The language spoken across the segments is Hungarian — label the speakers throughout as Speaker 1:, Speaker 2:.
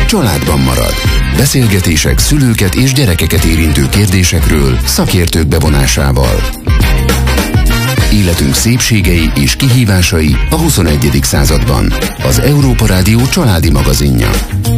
Speaker 1: családban marad. Beszélgetések szülőket és gyerekeket érintő kérdésekről szakértők bevonásával. Életünk szépségei és kihívásai a 21. században. Az Európa Rádió családi magazinja.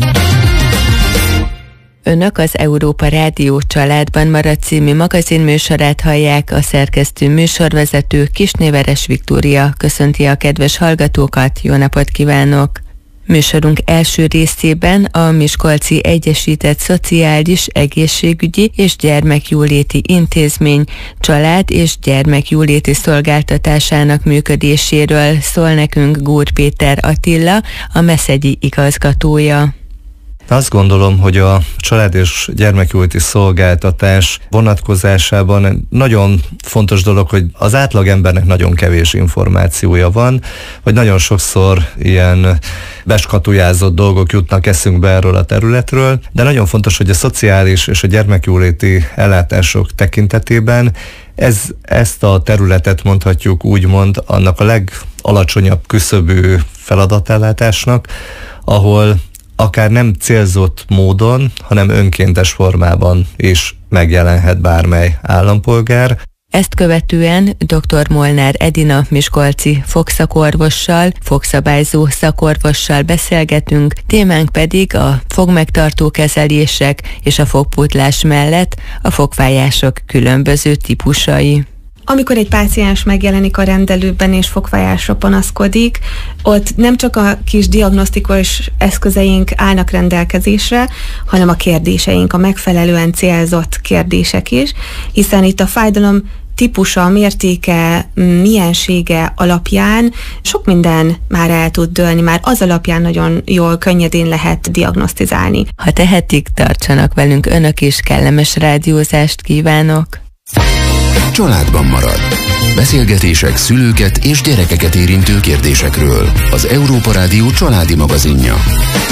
Speaker 2: Önök az Európa Rádió Családban marad című magazinműsorát hallják, a szerkesztő műsorvezető Kisnéveres Viktória köszönti a kedves hallgatókat, jó napot kívánok! Műsorunk első részében a Miskolci Egyesített Szociális, Egészségügyi és Gyermekjóléti Intézmény család- és gyermekjóléti szolgáltatásának működéséről szól nekünk Gór Péter Attila, a Meszegyi igazgatója.
Speaker 3: Azt gondolom, hogy a család- és gyermekjóléti szolgáltatás vonatkozásában nagyon fontos dolog, hogy az átlagembernek nagyon kevés információja van, vagy nagyon sokszor ilyen beskatujázott dolgok jutnak eszünkbe erről a területről, de nagyon fontos, hogy a szociális és a gyermekjóléti ellátások tekintetében ezt a területet mondhatjuk úgymond annak a legalacsonyabb küszöbű feladatellátásnak, ahol akár nem célzott módon, hanem önkéntes formában is megjelenhet bármely állampolgár.
Speaker 2: Ezt követően dr. Molnár Edina miskolci fogszakorvossal, fogszabályzó szakorvossal beszélgetünk, témánk pedig a fogmegtartó kezelések és a fogpótlás mellett a fogfájások különböző típusai.
Speaker 4: Amikor egy páciens megjelenik a rendelőben és fogfájásra panaszkodik, ott nem csak a kis diagnosztikus eszközeink állnak rendelkezésre, hanem a kérdéseink, a megfelelően célzott kérdések is, hiszen itt a fájdalom típusa, mértéke, miensége alapján sok minden már el tud dőlni, már az alapján nagyon jól, könnyedén lehet diagnosztizálni.
Speaker 2: Ha tehetik, tartsanak velünk önök is, kellemes rádiózást kívánok!
Speaker 1: Családban marad. Beszélgetések szülőket és gyerekeket érintő kérdésekről. Az Európa Rádió családi magazinja.